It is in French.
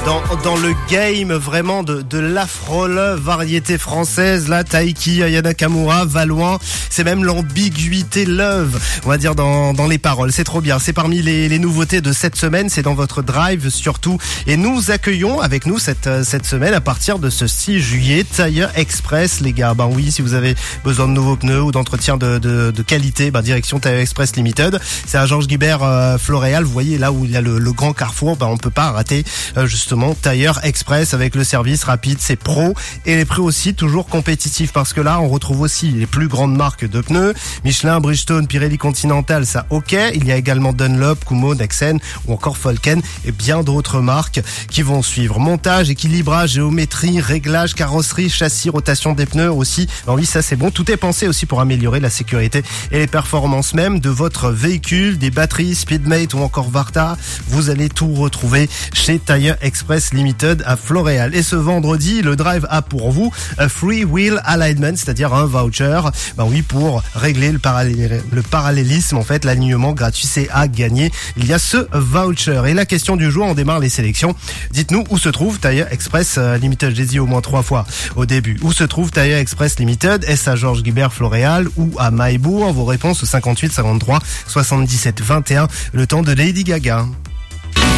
dans le game vraiment de l'afro-love variété française, là, Taiki, Aya Nakamura, va loin. C'est même l'ambiguïté love, on va dire, dans les paroles. C'est trop bien. C'est parmi les nouveautés de cette semaine. C'est dans votre drive surtout. Et nous accueillons avec nous cette semaine, à partir de ce 6 juillet, Tire Express, les gars. Ben oui, si vous avez besoin de nouveaux pneus ou d'entretien de qualité, direction Tire Express Limited. C'est à Georges Guibert, Floréal. Vous voyez là où il y a le grand carrefour. On peut pas rater justement Tire Express avec le service rapide, c'est pro, et les prix aussi toujours compétitifs, parce que là on retrouve aussi les plus grandes marques de pneus, Michelin, Bridgestone, Pirelli, Continental, ça ok, il y a également Dunlop, Kumho, Nexen ou encore Falken et bien d'autres marques qui vont suivre. Montage, équilibrage, géométrie, réglage, carrosserie, châssis, rotation des pneus aussi. Alors oui, ça c'est bon, tout est pensé aussi pour améliorer la sécurité et les performances même de votre véhicule, des batteries, Speedmate ou encore Varta. Vous allez tout retrouver chez Tire Express Limited à Floréal. Et ce vendredi, le drive a pour vous un free wheel alignment, c'est-à-dire un voucher, pour régler le parallélisme, en fait, l'alignement gratuit, c'est à gagner. Il y a ce voucher. Et la question du jour, on démarre les sélections. Dites-nous où se trouve Tire Express Limited. J'ai dit au moins 3 fois au début. Où se trouve Tire Express Limited? Est-ce à Georges Guibert, Floréal ou à Maillebourg? Vos réponses au 58 53 77 21. Le temps de Lady Gaga.